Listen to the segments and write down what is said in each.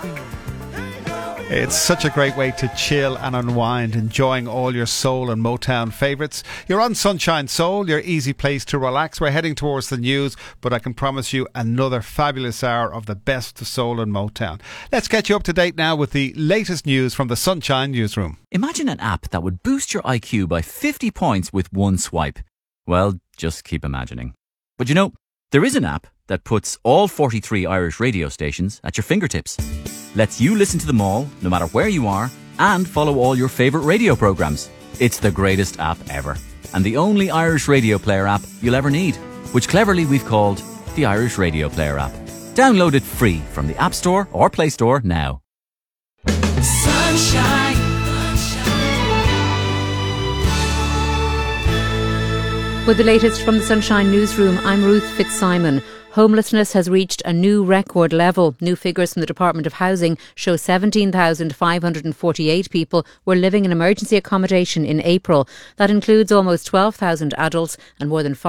It's such a great way to chill and unwind, enjoying all your soul and Motown favourites. You're on Sunshine Soul, your easy place to relax. We're heading towards the news, but I can promise you another fabulous hour of the best of soul and Motown. Let's get you up to date now with the latest news from the Sunshine Newsroom. Imagine an app that would boost your IQ by 50 points with one swipe. Well, just keep imagining. But you know, there is an app that puts all 43 Irish radio stations at your fingertips. Lets you listen to them all, no matter where you are, and follow all your favourite radio programmes. It's the greatest app ever, and the only Irish radio player app you'll ever need, which cleverly we've called the Irish Radio Player app. Download it free from the App Store or Play Store now. Sunshine. With the latest from the Sunshine Newsroom, I'm Ruth Fitzsimon. Homelessness has reached a new record level. New figures from the Department of Housing show 17,548 people were living in emergency accommodation in April. That includes almost 12,000 adults and more than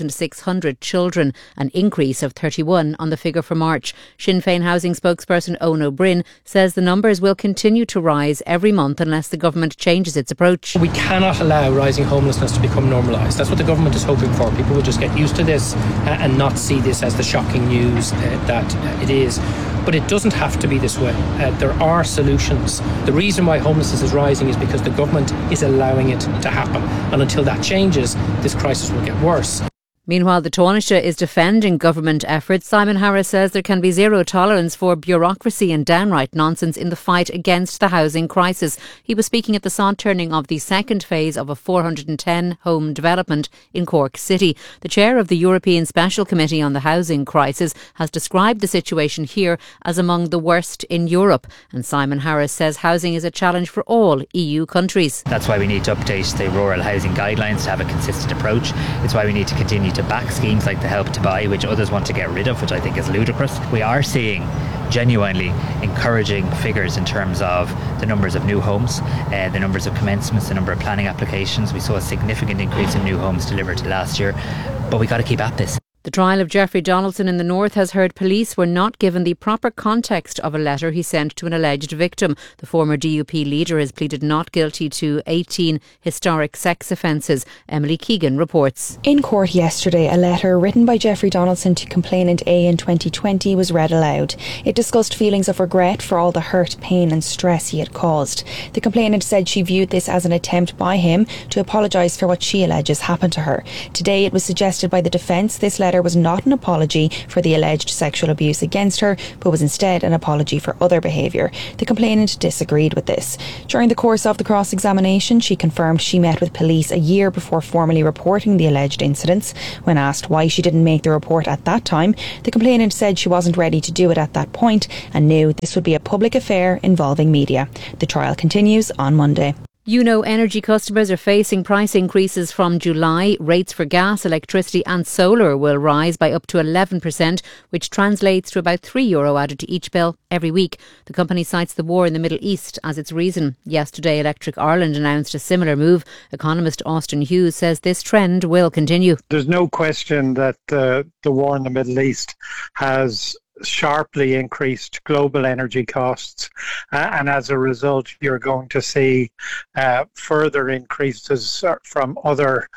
5,600 children, an increase of 31 on the figure for March. Sinn Féin housing spokesperson Owen O'Brien says the numbers will continue to rise every month unless the government changes its approach. We cannot allow rising homelessness to become normalised. That's what the government is hoping for. People will just get used to this and not see this as the shocking news that it is. But it doesn't have to be this way. There are solutions. The reason why homelessness is rising is because the government is allowing it to happen. And until that changes, this crisis will get worse. Meanwhile, the Taoiseach is defending government efforts. Simon Harris says there can be zero tolerance for bureaucracy and downright nonsense in the fight against the housing crisis. He was speaking at the sod turning of the second phase of a 410 home development in Cork City. The chair of the European Special Committee on the Housing Crisis has described the situation here as among the worst in Europe. And Simon Harris says housing is a challenge for all EU countries. That's why we need to update the rural housing guidelines to have a consistent approach. It's why we need to continue to back schemes like the Help to Buy, which others want to get rid of, which I think is ludicrous. We are seeing genuinely encouraging figures in terms of the numbers of new homes, the numbers of commencements, the number of planning applications. We saw a significant increase in new homes delivered last year, but we got to keep at this. The trial of Jeffrey Donaldson in the North has heard police were not given the proper context of a letter he sent to an alleged victim. The former DUP leader has pleaded not guilty to 18 historic sex offences. Emily Keegan reports. In court yesterday, a letter written by Jeffrey Donaldson to complainant A in 2020 was read aloud. It discussed feelings of regret for all the hurt, pain and stress he had caused. The complainant said she viewed this as an attempt by him to apologise for what she alleges happened to her. Today it was suggested by the defence this letter was not an apology for the alleged sexual abuse against her, but was instead an apology for other behaviour. The complainant disagreed with this. During the course of the cross-examination, she confirmed she met with police a year before formally reporting the alleged incidents. When asked why she didn't make the report at that time, the complainant said she wasn't ready to do it at that point and knew this would be a public affair involving media. The trial continues on Monday. Energy customers are facing price increases from July. Rates for gas, electricity and solar will rise by up to 11%, which translates to about €3 added to each bill every week. The company cites the war in the Middle East as its reason. Yesterday, Electric Ireland announced a similar move. Economist Austin Hughes says this trend will continue. There's no question that the war in the Middle East has sharply increased global energy costs, and as a result you're going to see further increases from other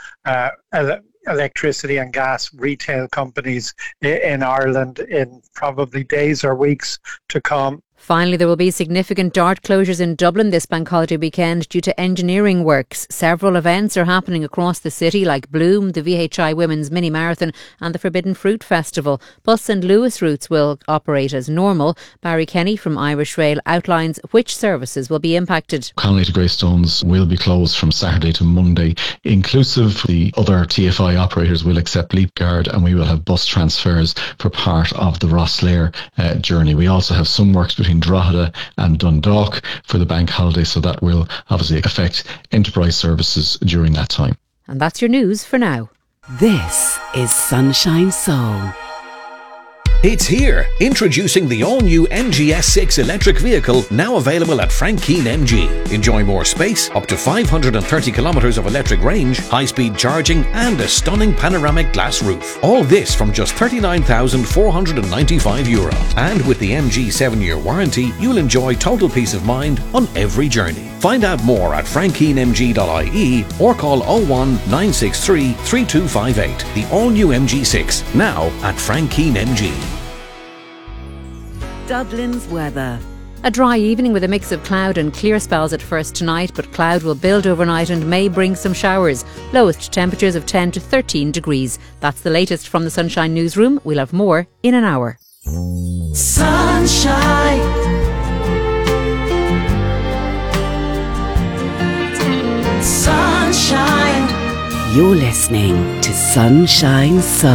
electricity and gas retail companies in Ireland in probably days or weeks to come. Finally, there will be significant DART closures in Dublin this bank holiday weekend due to engineering works. Several events are happening across the city like Bloom, the VHI Women's Mini Marathon and the Forbidden Fruit Festival. Bus and Lewis routes will operate as normal. Barry Kenny from Irish Rail outlines which services will be impacted. Connolly to Greystones will be closed from Saturday to Monday, inclusive. The other TFI operators will accept Leap Guard and we will have bus transfers for part of the Rosslare journey. We also have some works between Drogheda and Dundalk for the bank holiday, so that will obviously affect enterprise services during that time. And that's your news for now. This is Sunshine Soul. It's here. Introducing the all-new MG S6 electric vehicle, now available at Frank Keane MG. Enjoy more space, up to 530 kilometres of electric range, high-speed charging and a stunning panoramic glass roof. All this from just €39,495. And with the MG 7-year warranty, you'll enjoy total peace of mind on every journey. Find out more at frankkeanemg.ie or call 01 963 3258. The all-new MG6, now at Frank Keane MG. Dublin's weather. A dry evening with a mix of cloud and clear spells at first tonight, but cloud will build overnight and may bring some showers. Lowest temperatures of 10 to 13 degrees. That's the latest from the Sunshine Newsroom. We'll have more in an hour. Sunshine. Sunshine. You're listening to Sunshine Soul.